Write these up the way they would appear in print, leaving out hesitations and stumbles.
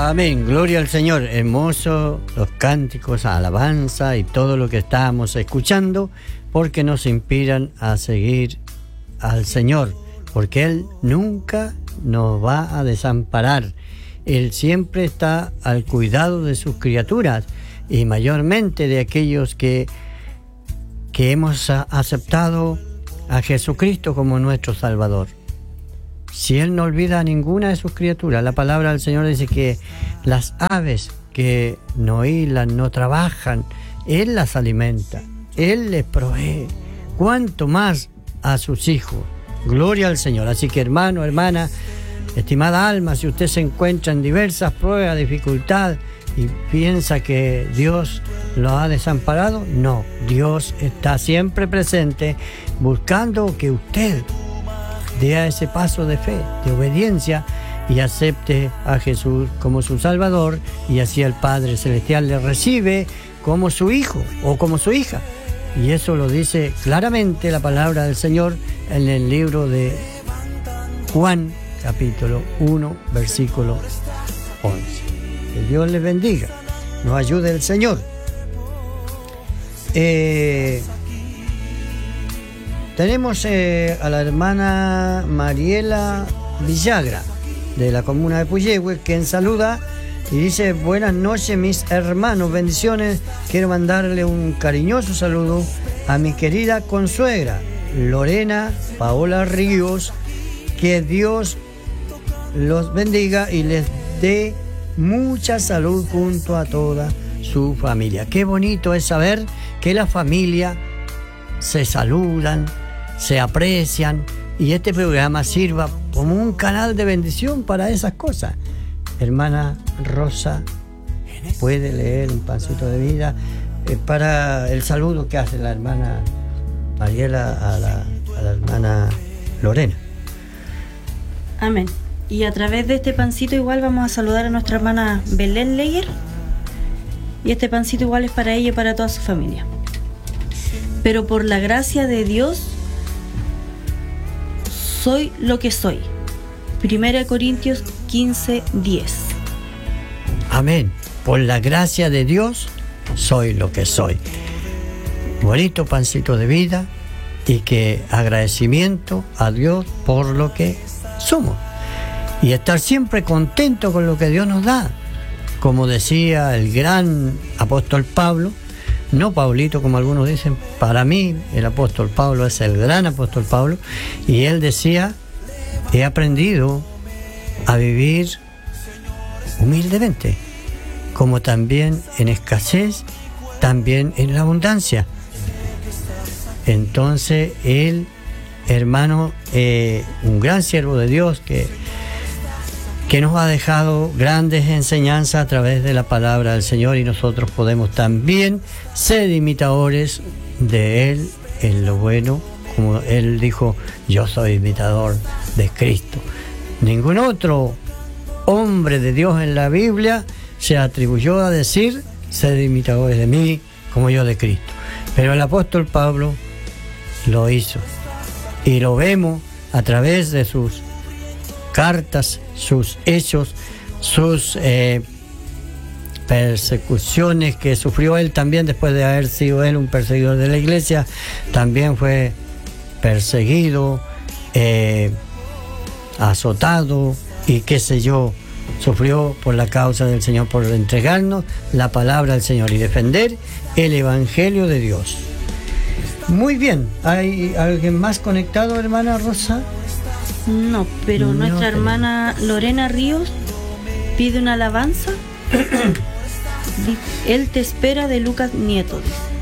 Amén, gloria al Señor. Hermoso los cánticos, alabanza y todo lo que estábamos escuchando, porque nos inspiran a seguir al Señor, porque Él nunca nos va a desamparar. Él siempre está al cuidado de sus criaturas y mayormente de aquellos que hemos aceptado a Jesucristo como nuestro Salvador. Si Él no olvida a ninguna de sus criaturas, la palabra del Señor dice que las aves que no hilan, no trabajan, Él las alimenta, Él les provee. ¿Cuánto más a sus hijos? Gloria al Señor. Así que hermano, hermana, estimada alma, si usted se encuentra en diversas pruebas, dificultad y piensa que Dios lo ha desamparado, no, Dios está siempre presente buscando que usted dé ese paso de fe, de obediencia y acepte a Jesús como su Salvador, y así el Padre Celestial le recibe como su hijo o como su hija. Y eso lo dice claramente la palabra del Señor en el libro de Juan, capítulo 1, versículo 11. Que Dios les bendiga, nos ayude el Señor. Tenemos a la hermana Mariela Villagra, de la comuna de Puyehue, quien saluda y dice: buenas noches mis hermanos, bendiciones. Quiero mandarle un cariñoso saludo a mi querida consuegra Lorena Paola Ríos. Que Dios los bendiga y les dé mucha salud junto a toda su familia. Qué bonito es saber que la familia se saludan, se aprecian, y este programa sirva como un canal de bendición para esas cosas. Hermana Rosa, puede leer un pancito de vida para el saludo que hace la hermana Mariela a la hermana Lorena. Amén. Y a través de este pancito igual vamos a saludar a nuestra hermana Belén Leyer, y este pancito igual es para ella y para toda su familia. Pero por la gracia de Dios soy lo que soy. 1 Corintios 15:10. Amén. Por la gracia de Dios soy lo que soy. Bonito pancito de vida, y que agradecimiento a Dios por lo que somos. Y estar siempre contento con lo que Dios nos da. Como decía el gran apóstol Pablo, no Paulito como algunos dicen, para mí el apóstol Pablo es el gran apóstol Pablo, y él decía: he aprendido a vivir humildemente, como también en escasez, también en la abundancia. Entonces él, hermano, un gran siervo de Dios que nos ha dejado grandes enseñanzas a través de la palabra del Señor, y nosotros podemos también ser imitadores de Él en lo bueno, como Él dijo: yo soy imitador de Cristo. Ningún otro hombre de Dios en la Biblia se atribuyó a decir: ser imitadores de mí como yo de Cristo. Pero el apóstol Pablo lo hizo, y lo vemos a través de sus cartas, sus hechos, sus persecuciones que sufrió él también. Después de haber sido él un perseguidor de la iglesia, también fue perseguido, azotado y qué sé yo, sufrió por la causa del Señor, por entregarnos la palabra del Señor y defender el Evangelio de Dios. Muy bien, ¿hay alguien más conectado, hermana Rosa? No, pero no, nuestra hermana Lorena Ríos pide una alabanza. Él te espera, de Lucas Nieto.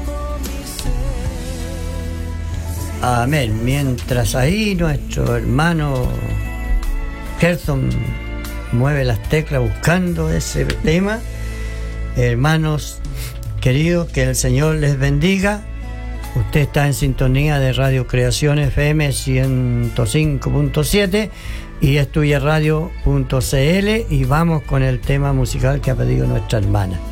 Amén. Mientras ahí nuestro hermano Gerson mueve las teclas buscando ese tema, hermanos queridos, que el Señor les bendiga. Usted está en sintonía de Radio Creación FM 105.7 y estuyaradio.cl, y vamos con el tema musical que ha pedido nuestra hermana.